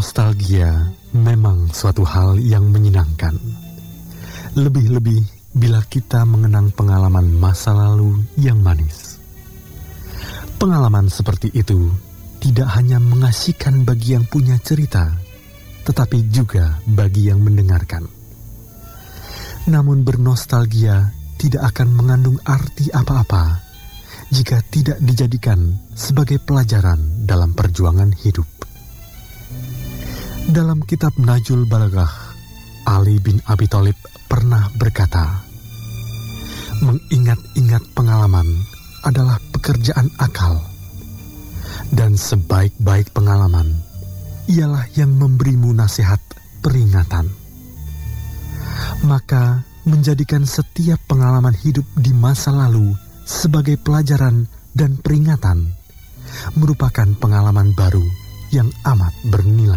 Nostalgia memang suatu hal yang menyenangkan. Lebih-lebih bila kita mengenang pengalaman masa lalu yang manis. Pengalaman seperti itu tidak hanya mengasihkan bagi yang punya cerita, tetapi juga bagi yang mendengarkan. Namun bernostalgia tidak akan mengandung arti apa-apa jika tidak dijadikan sebagai pelajaran dalam perjuangan hidup. Dalam kitab Najul Balaghah, Ali bin Abi Thalib pernah berkata, "Mengingat-ingat pengalaman adalah pekerjaan akal, dan sebaik-baik pengalaman ialah yang memberimu nasihat peringatan." Maka menjadikan setiap pengalaman hidup di masa lalu sebagai pelajaran dan peringatan merupakan pengalaman baru yang amat bernilai.